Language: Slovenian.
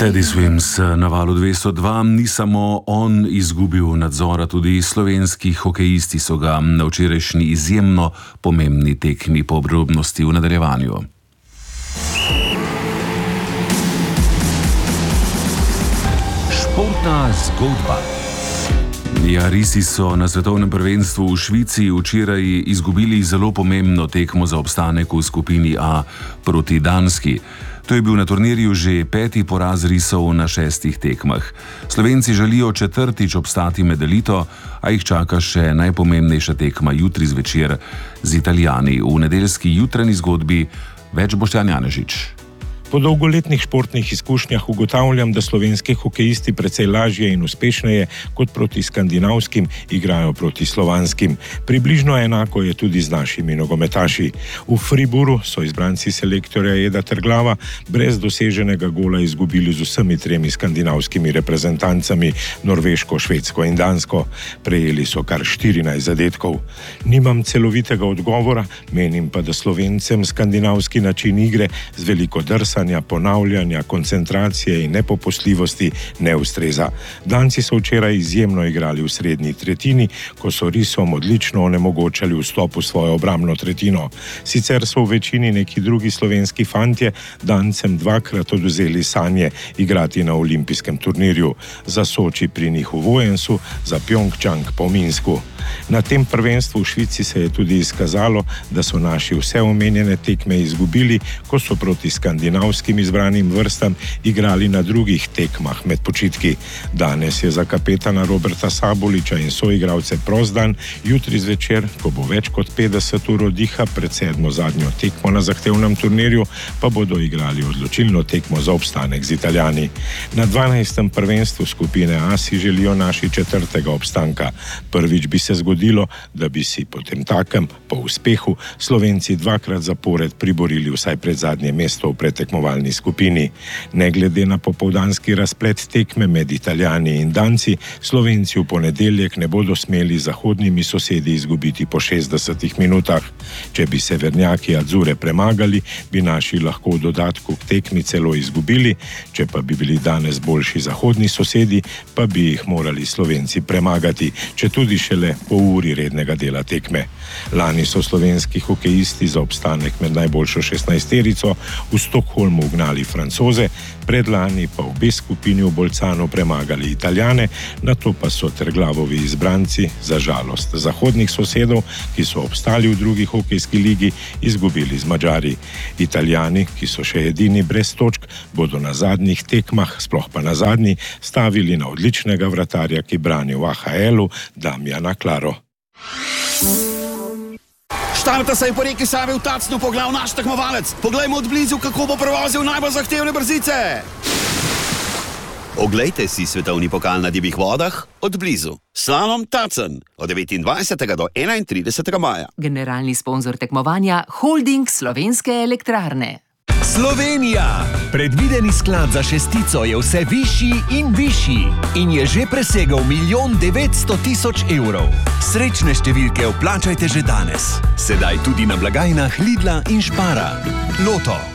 Teddy Swims na valu 202. Ni samo on izgubil nadzora, tudi slovenski hokejisti so ga na včerajšnji izjemno pomembni tekmi podrobnosti v nadaljevanju. Športna zgodba. Ja, risi so na svetovnem prvenstvu v Švici včeraj izgubili zelo pomembno tekmo za obstanek v skupini A proti Danski. To je bil na turnirju že 5. poraz risov na 6 tekmah. Slovenci želijo 4. obstati med elito, a jih čaka še najpomembnejša tekma jutri zvečer z Italijani. V nedeljski jutranji zgodbi več Boštjan Janežič. Po dolgoletnih športnih izkušnjah ugotavljam, da slovenski hokejisti precej lažje in uspešneje kot proti skandinavskim igrajo proti slovanskim. Približno enako je tudi z našimi nogometaši. V Fribourgu so izbranci selektorja Eda Terglava brez doseženega gola izgubili z vsemi 3 skandinavskimi reprezentancami, Norveško, Švedsko in Dansko. Prejeli so kar 14 zadetkov. Nimam celovitega odgovora, menim pa, da Slovencem skandinavski način igre z veliko drsa, ponavljanja, koncentracije in nepopustljivosti ne ustreza. Danci so včeraj izjemno igrali v srednji tretjini, ko so risom odlično onemogočali vstop v svojo obrambno tretjino. Sicer so v večini neki drugi slovenski fantje Dancem 2-krat odvzeli sanje igrati na olimpijskem turnirju. Za Soči pri njih v Vojensu, za Pjongčang po Minsku. Na tem prvenstvu v Švici se je tudi izkazalo, da so naši vse omenjene tekme izgubili, ko so proti skandinavskim izbranim vrstam igrali na drugih tekmah med počitki. Danes je za kapetana Roberta Saboliča in soigralce prost dan, jutri zvečer, ko bo več kot 50 ur oddiha pred 7. zadnjo tekmo na zahtevnem turnirju, pa bodo igrali odločilno tekmo za obstanek z Italijani. Na 12. prvenstvu skupine A si želijo naši 4. obstanka. Prvič bi se zgodilo, da bi si potem takem, po uspehu, Slovenci 2-krat zapored priborili vsaj pred zadnje mesto v pretekmovalni skupini. Ne glede na popoldanski razplet tekme med Italijani in Danci, Slovenci v ponedeljek ne bodo smeli zahodnimi sosedi izgubiti po 60 minutah. Če bi severnjaki Azzurre premagali, bi naši lahko v dodatku k tekmi celo izgubili, če pa bi bili danes boljši zahodni sosedi, pa bi jih morali Slovenci premagati, če tudi šele po uri rednega dela tekme. Lani so slovenski hokejisti za obstanek med najboljšo 16-terico v Stockholmu ugnali Francoze, predlani pa obe skupini v Bolcanu premagali Italijane, nato pa so Terglavovi izbranci za žalost zahodnih sosedov, ki so obstali v drugi hokejski ligi, izgubili z Madžari. Italijani, ki so še edini brez točk, bodo na zadnjih tekmah, sploh pa na zadnji, stavili na odličnega vratarja, ki brani v AHL-u, Damjana Klaro. Štarta se je po reki Savi v Tacnu pogledal naš tekmovalec. Poglejmo od blizu, kako bo prevozil najbolj zahtevne brzice. Oglejte si svetovni pokal na divjih vodah od blizu. Slalom Tacen od 29. do 31. maja. Generalni sponzor tekmovanja Holding Slovenske elektrarne. Slovenija! Predvideni sklad za šestico je vse višji in višji in je že presegel 1 900 000 evrov. Srečne številke vplačajte že danes. Sedaj tudi na blagajnah Lidla in Spara. Loto.